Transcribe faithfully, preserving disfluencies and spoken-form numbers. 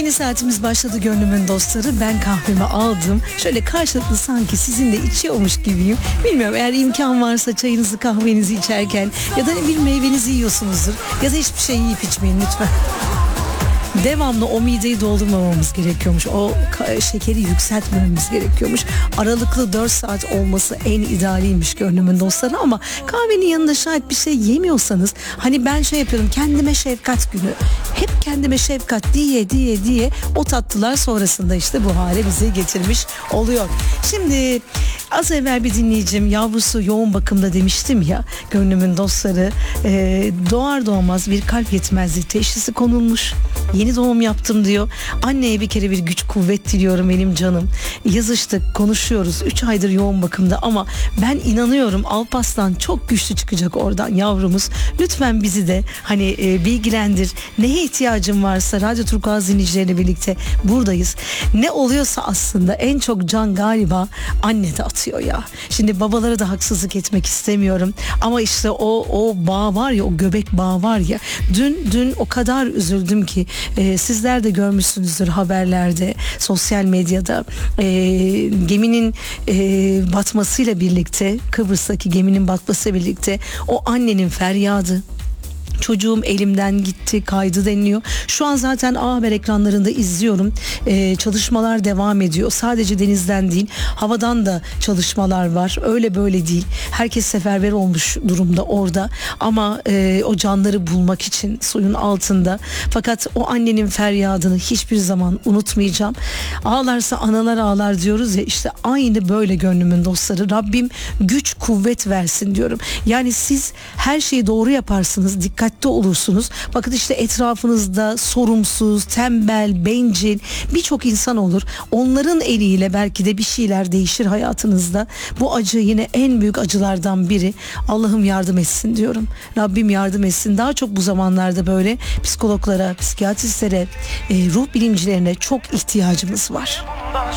Yeni saatimiz başladı gönlümün dostları. Ben kahvemi aldım. Şöyle karşılıklı sanki sizinle içiyormuş gibiyim. Bilmiyorum, eğer imkan varsa çayınızı kahvenizi içerken ya da bir meyvenizi yiyorsunuzdur. Ya da hiçbir şey yiyip içmeyin lütfen. Devamlı o mideyi doldurmamamız gerekiyormuş. O şekeri yükseltmememiz gerekiyormuş. Aralıklı dört saat olması en idealiymiş gönlümün dostları. Ama kahvenin yanında şayet bir şey yemiyorsanız, hani ben şey yapıyorum, kendime şefkat günü. Hep kendime şefkat diye diye diye o tatlılar sonrasında işte bu hale bizi getirmiş oluyor. Şimdi az evvel bir dinleyicim, yavrusu yoğun bakımda demiştim ya, gönlümün dostları, e, doğar doğmaz bir kalp yetmezliği teşhisi konulmuş. Yeni doğum yaptım diyor. Anneye bir kere bir güç kuvvet diliyorum benim canım. Yazıştık, konuşuyoruz. üç aydır yoğun bakımda ama ben inanıyorum Alparslan çok güçlü çıkacak oradan yavrumuz. Lütfen bizi de hani e, bilgilendir. Neye ihtiyacın varsa Radyo Turkuaz dinleyicileriyle birlikte buradayız. Ne oluyorsa aslında en çok can galiba anne de atıyor ya. Şimdi babalara da haksızlık etmek istemiyorum. Ama işte o o bağ var ya, o göbek bağı var ya. Dün dün o kadar üzüldüm ki e, sizler de görmüşsünüzdür haberlerde, sosyal medyada e, geminin e, batmasıyla birlikte, Kıbrıs'taki geminin batmasıyla birlikte o annenin feryadı. Çocuğum elimden gitti, kaydı deniliyor. Şu an zaten A Haber ekranlarında izliyorum. Ee, çalışmalar devam ediyor. Sadece denizden değil, havadan da çalışmalar var. Öyle böyle değil. Herkes seferber olmuş durumda orada. Ama e, o canları bulmak için suyun altında. Fakat o annenin feryadını hiçbir zaman unutmayacağım. Ağlarsa analar ağlar diyoruz ya, işte aynı böyle gönlümün dostları. Rabbim güç kuvvet versin diyorum. Yani siz her şeyi doğru yaparsınız, dikkat olursunuz. Bakın işte etrafınızda sorumsuz, tembel, bencil birçok insan olur. Onların eliyle belki de bir şeyler değişir hayatınızda. Bu acı yine en büyük acılardan biri. Allah'ım yardım etsin diyorum. Rabbim yardım etsin. Daha çok bu zamanlarda böyle psikologlara, psikiyatristlere, e, ruh bilimcilerine çok ihtiyacımız var.